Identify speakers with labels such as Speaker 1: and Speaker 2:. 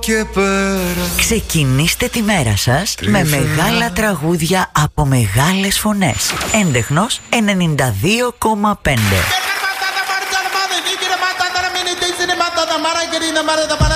Speaker 1: και πέρα.
Speaker 2: Ξεκινήστε τη μέρα σας με μεγάλα τραγούδια από μεγάλες φωνές. Έντεχνος 92,5.